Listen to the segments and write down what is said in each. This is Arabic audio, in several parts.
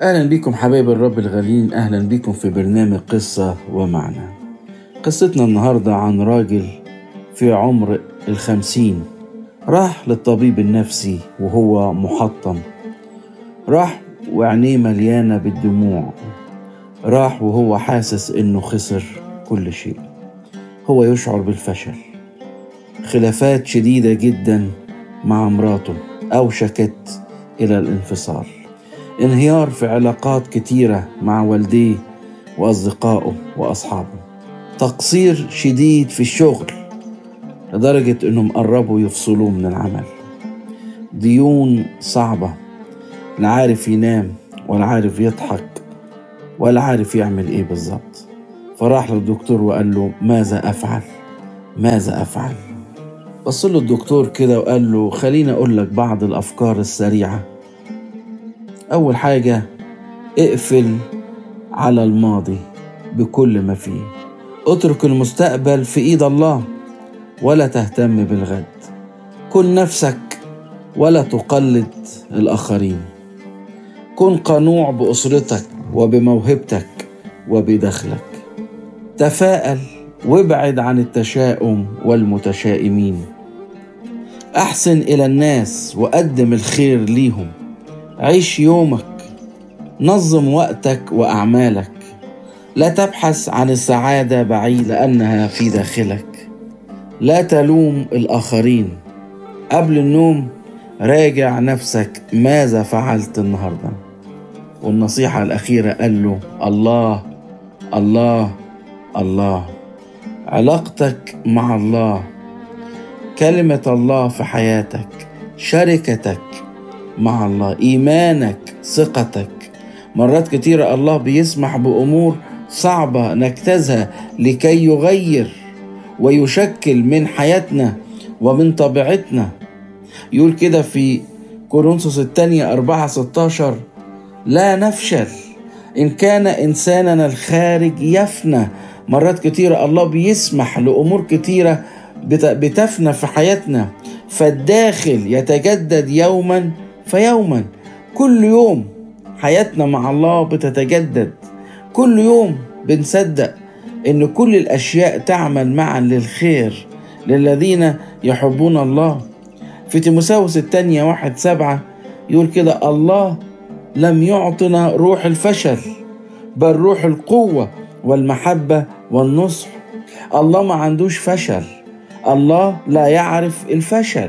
أهلا بكم حبايب الرب الغاليين، أهلا بكم في برنامج قصة ومعنى. قصتنا النهاردة عن راجل في عمر 50 راح للطبيب النفسي وهو محطم، راح وعينيه مليانة بالدموع، راح وهو حاسس إنه خسر كل شيء. هو يشعر بالفشل، خلافات شديدة جدا مع مراته أوشكت إلى الانفصال، انهيار في علاقات كتيرة مع والديه وأصدقائه وأصحابه، تقصير شديد في الشغل لدرجة إنهم قربوا يفصلوه من العمل، ديون صعبة، لا عارف ينام ولا عارف يضحك ولا عارف يعمل إيه بالظبط. فراح للدكتور وقال له ماذا أفعل؟ بص له الدكتور كده وقال له خليني أقول لك بعض الأفكار السريعة. أول حاجة، اقفل على الماضي بكل ما فيه، اترك المستقبل في ايد الله ولا تهتم بالغد، كن نفسك ولا تقلد الآخرين، كن قنوع بأسرتك وبموهبتك وبدخلك، تفائل وابعد عن التشاؤم والمتشائمين، أحسن إلى الناس وقدم الخير ليهم، عيش يومك، نظم وقتك وأعمالك، لا تبحث عن السعادة بعيد لأنها في داخلك، لا تلوم الآخرين، قبل النوم راجع نفسك ماذا فعلت النهاردة. والنصيحة الأخيرة قال له الله الله الله، علاقتك مع الله، كلمة الله في حياتك، شركتك مع الله، إيمانك، ثقتك. مرات كتيرة الله بيسمح بأمور صعبة نجتازها لكي يغير ويشكل من حياتنا ومن طبيعتنا. يقول كده في كورنثوس الثانية 4:16 لا نفشل إن كان إنساننا الخارج يفنى. مرات كتيرة الله بيسمح لأمور كتيرة بتفنى في حياتنا، فالداخل يتجدد يوما فيوما. كل يوم حياتنا مع الله بتتجدد، كل يوم بنصدق إن كل الأشياء تعمل معا للخير للذين يحبون الله. في تيموثاوس الثانية 1:7 يقول كده الله لم يعطنا روح الفشل بل روح القوة والمحبة والنصح. الله ما عندوش فشل، الله لا يعرف الفشل،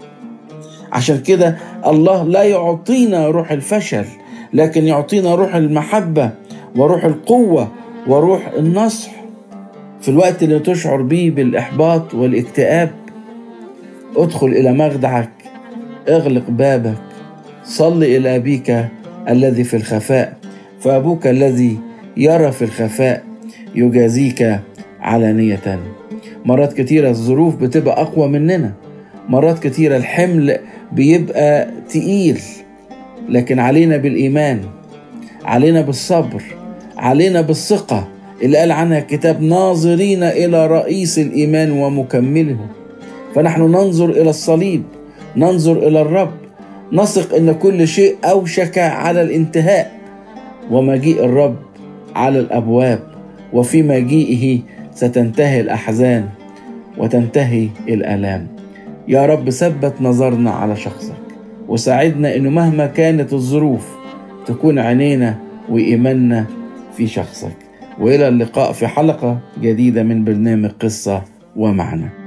عشان كده الله لا يعطينا روح الفشل لكن يعطينا روح المحبة وروح القوة وروح النصح. في الوقت اللي تشعر به بالإحباط والاكتئاب، ادخل إلى مخدعك، اغلق بابك، صل إلى أبيك الذي في الخفاء، فأبوك الذي يرى في الخفاء يجازيك علانية. مرات كتيرة الظروف بتبقى أقوى مننا، مرات كتيرة الحمل بيبقى تقيل، لكن علينا بالإيمان، علينا بالصبر، علينا بالثقة اللي قال عنها الكتاب ناظرين إلى رئيس الإيمان ومكمله. فنحن ننظر إلى الصليب، ننظر إلى الرب، نثق إن كل شيء أوشك على الانتهاء، ومجيء الرب على الأبواب، وفي مجيئه ستنتهي الأحزان وتنتهي الآلام. يا رب ثبت نظرنا على شخصك وساعدنا إنه مهما كانت الظروف تكون عينينا وإيماننا في شخصك. وإلى اللقاء في حلقة جديدة من برنامج قصة ومعنى.